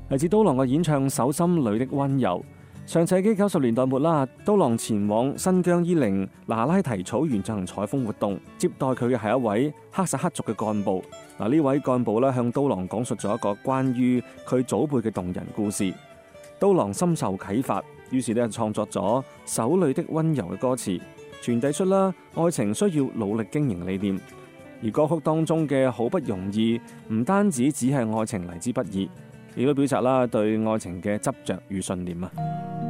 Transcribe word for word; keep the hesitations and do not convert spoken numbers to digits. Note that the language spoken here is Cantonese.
嚟自刀郎嘅演唱《手心裏的溫柔》。上世紀九十年代末啦，刀郎前往新疆伊寧那拉提草原進行採風活動，接待佢嘅係一位哈薩克族嘅幹部。嗱，呢位幹部咧向刀郎講述咗一個關於佢祖輩嘅動人故事。刀郎深受啟發，於是咧創作咗《手裏的溫柔》嘅歌詞，傳遞出啦愛情需要努力經營理念。而歌曲當中嘅好不容易，唔單止只係愛情嚟之不易，亦都表達啦對愛情嘅執着與信念啊。